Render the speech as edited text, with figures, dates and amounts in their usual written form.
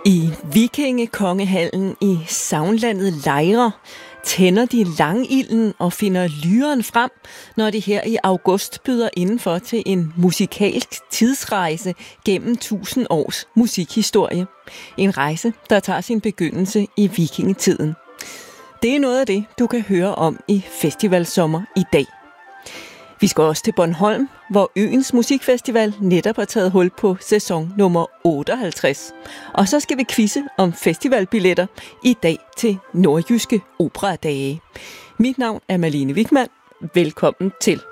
I Vikingekongehallen i Sagnlandet Lejre tænder de langilden og finder lyren frem, når de her i august byder indenfor til en musikalsk tidsrejse gennem 1000 års musikhistorie. En rejse, der tager sin begyndelse i vikingetiden. Det er noget af det, du kan høre om i Festivalsommer i dag. Vi skal også til Bornholm, hvor Øens Musikfestival netop har taget hul på sæson nummer 58. Og så skal vi quizze om festivalbilletter i dag til Nordjyske Operadage. Mit navn er Malene Wigman. Velkommen til.